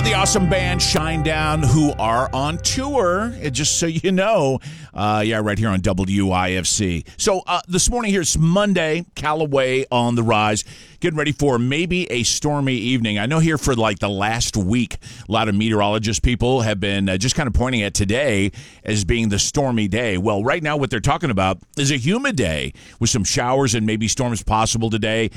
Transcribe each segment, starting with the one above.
the awesome band Shinedown, who are on tour, just so you know. Right here on WIFC. So this morning here, it's Monday, Callaway on the rise. Getting ready for maybe a stormy evening. I know here for like the last week, a lot of meteorologist people have been just kind of pointing at today as being the stormy day. Well, right now what they're talking about is a humid day with some showers and maybe storms possible today,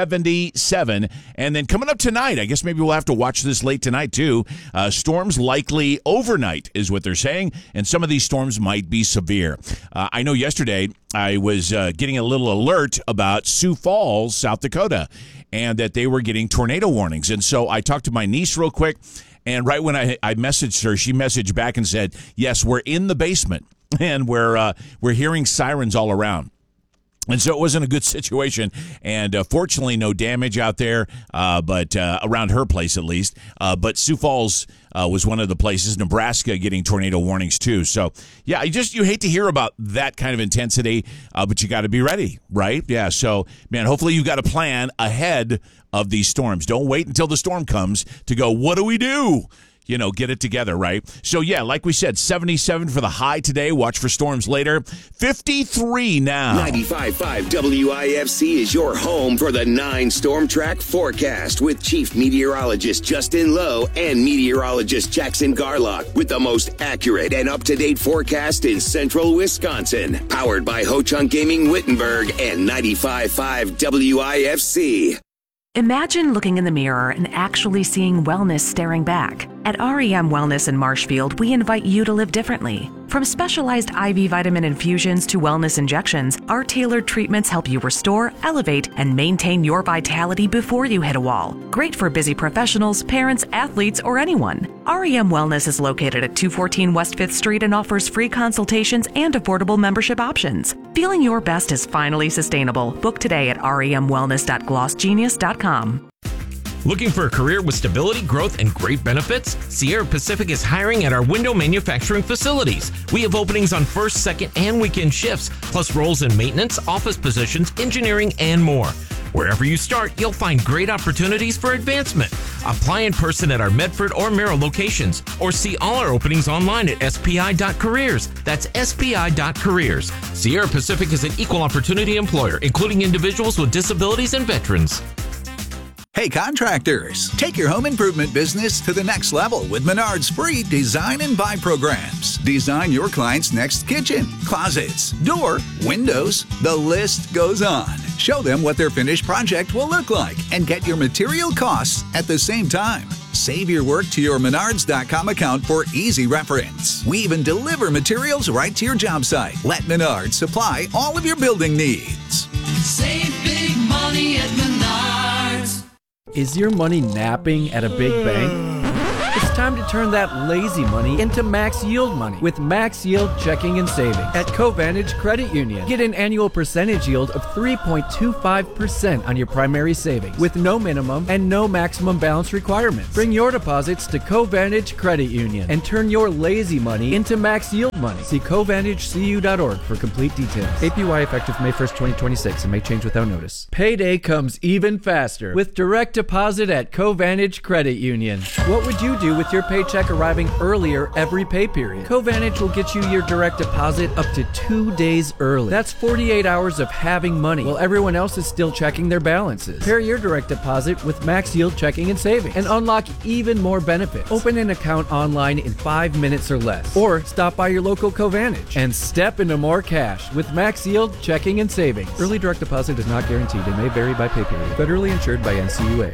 77. And then coming up tonight, I guess maybe we'll have to watch this late tonight too. Storms likely overnight is what they're saying, and some of these storms might be severe. I know yesterday I was getting a little alert about Sioux Falls, South Dakota, and that they were getting tornado warnings. And so I talked to my niece real quick, and right when I messaged her, she messaged back and said, yes, we're in the basement, and we're hearing sirens all around. And so it wasn't a good situation, and fortunately no damage out there, but around her place at least. But Sioux Falls was one of the places, Nebraska getting tornado warnings too. So, yeah, you hate to hear about that kind of intensity, but you got to be ready, right? Yeah, so, man, hopefully you got a plan ahead of these storms. Don't wait until the storm comes to go, what do we do? Get it together, right? So, yeah, like we said, 77 for the high today. Watch for storms later. 53 now. 95.5 WIFC is your home for the 9 Storm Track forecast with Chief Meteorologist Justin Lowe and Meteorologist Jackson Garlock with the most accurate and up-to-date forecast in central Wisconsin. Powered by Ho Chunk Gaming Wittenberg and 95.5 WIFC. Imagine looking in the mirror and actually seeing wellness staring back. At REM Wellness in Marshfield, we invite you to live differently. From specialized IV vitamin infusions to wellness injections, our tailored treatments help you restore, elevate, and maintain your vitality before you hit a wall. Great for busy professionals, parents, athletes, or anyone. REM Wellness is located at 214 West 5th Street and offers free consultations and affordable membership options. Feeling your best is finally sustainable. Book today at remwellness.glossgenius.com. Looking for a career with stability, growth, and great benefits? Sierra Pacific is hiring at our window manufacturing facilities. We have openings on first, second, and weekend shifts, plus roles in maintenance, office positions, engineering, and more. Wherever you start, you'll find great opportunities for advancement. Apply in person at our Medford or Merrill locations, or see all our openings online at spi.careers. That's spi.careers. Sierra Pacific is an equal opportunity employer, including individuals with disabilities and veterans. Hey contractors, take your home improvement business to the next level with Menard's free Design and Buy programs. Design your client's next kitchen, closets, door, windows, the list goes on. Show them what their finished project will look like and get your material costs at the same time. Save your work to your Menards.com account for easy reference. We even deliver materials right to your job site. Let Menards supply all of your building needs. Save big money at Menards. Is your money napping at a big bank? It's time to turn that lazy money into max yield money with Max Yield Checking and Savings at Covantage Credit Union. Get an annual percentage yield of 3.25% on your primary savings with no minimum and no maximum balance requirements. Bring your deposits to Covantage Credit Union and turn your lazy money into max yield money. See CovantageCU.org for complete details. APY effective May 1st, 2026 and may change without notice. Payday comes even faster with direct deposit at Covantage Credit Union. What would you do with your paycheck arriving earlier every pay period? Covantage will get you your direct deposit up to 2 days early. That's 48 hours of having money while everyone else is still checking their balances. Pair your direct deposit with Max Yield Checking and Savings and unlock even more benefits. Open an account online in 5 minutes or less, or stop by your local Covantage and step into more cash with Max Yield Checking and Savings. Early direct deposit is not guaranteed and may vary by pay period. Federally insured by NCUA.